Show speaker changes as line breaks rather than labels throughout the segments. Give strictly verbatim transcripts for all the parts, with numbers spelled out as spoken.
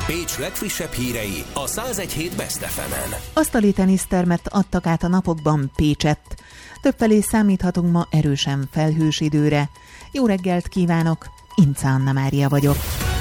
Pécs legfrissebb hírei a száz egy hét Best ef emen.
Asztali tenisztermet adtak át a napokban Pécsett. Többfelé számíthatunk ma erősen felhős időre. Jó reggelt kívánok, Ince Anna Mária vagyok.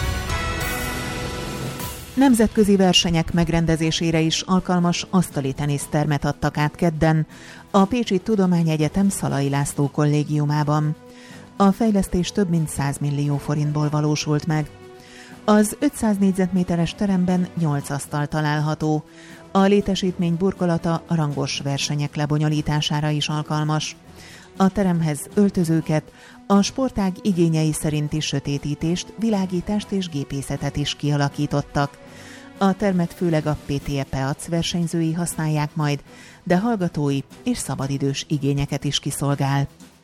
Nemzetközi versenyek megrendezésére is alkalmas asztali tenisztermet adtak át kedden a Pécsi Tudományegyetem Szalai László kollégiumában. A fejlesztés több mint száz millió forintból valósult meg. Az ötszáz négyzetméteres teremben nyolc asztal található. A létesítmény burkolata a rangos versenyek lebonyolítására is alkalmas. A teremhez öltözőket, a sportág igényei szerinti sötétítést, világítást és gépészetet is kialakítottak. A termet főleg a pé té e Peac versenyzői használják majd, de hallgatói és szabadidős igényeket is kiszolgál.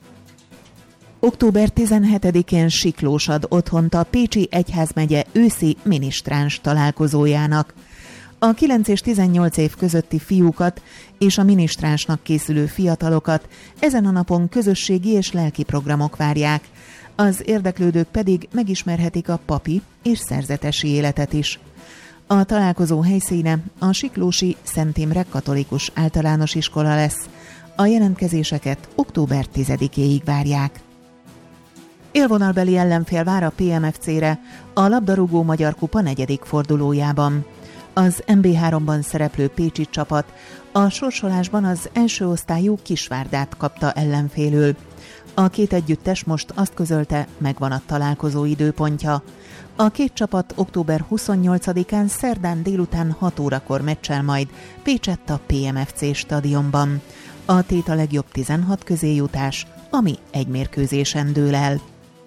október tizenhetedikén Siklós ad otthont a Pécsi Egyházmegye őszi minisztráns találkozójának. A kilenc és tizennyolc év közötti fiúkat és a minisztránsnak készülő fiatalokat ezen a napon közösségi és lelki programok várják, az érdeklődők pedig megismerhetik a papi és szerzetesi életet is. A találkozó helyszíne a siklósi Szent Imre Katolikus Általános Iskola lesz. A jelentkezéseket október tizedikéig várják. Élvonalbeli ellenfél vár a pé em ef cére a labdarúgó Magyar Kupa negyedik fordulójában. Az em bé háromban szereplő pécsi csapat a sorsolásban az első osztályú Kisvárdát kapta ellenfélül. A két együttes most azt közölte, megvan a találkozó időpontja. A két csapat október huszonnyolcadikán szerdán délután hat órakor meccsel majd Pécsett a pé em ef cé stadionban. A tét a legjobb tizenhat közé jutás, ami egy mérkőzésen dől el.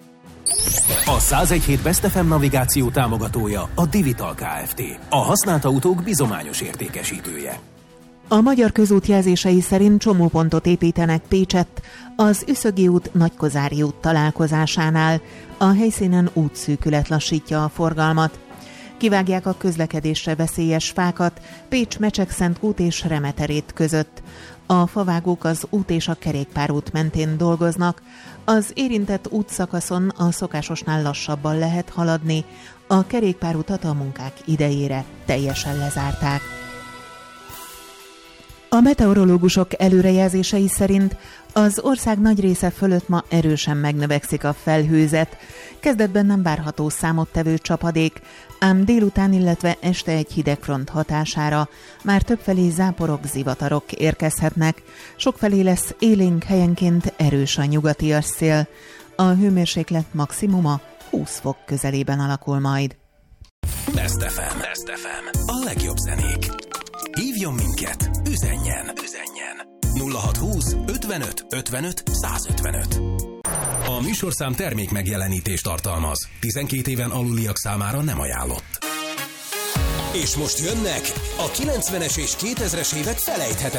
A száz egy hét Best ef em navigáció támogatója a Divital Kft. A használt autók bizományos értékesítője.
A magyar közút jelzései szerint csomópontot építenek Pécsett az Üszögi út Nagykozári út találkozásánál. A helyszínen útszűkület lassítja a forgalmat. Kivágják a közlekedésre veszélyes fákat Pécs Mecsekszent út és Remeterét között. A favágók az út és a kerékpárút mentén dolgoznak. Az érintett útszakaszon a szokásosnál lassabban lehet haladni. A kerékpárutat a munkák idejére teljesen lezárták. A meteorológusok előrejelzései szerint az ország nagy része fölött ma erősen megnövekszik a felhőzet. Kezdetben nem várható számottevő csapadék, ám délután, illetve este egy hidegfront hatására már többfelé záporok, zivatarok érkezhetnek. Sokfelé lesz élénk, helyenként erős a nyugatias szél. A hőmérséklet maximuma húsz fok közelében alakul majd.
Best ef em. Best ef em. A legjobb zenék. Hívjon minket, üzenjen, üzenjen. nulla hatszázhúsz ötvenöt ötvenöt százötvenöt. A műsorszám termék megjelenítést tartalmaz. tizenkét éven aluliak számára nem ajánlott. És most jönnek a kilencvenes és kétezres évek felejthetetlen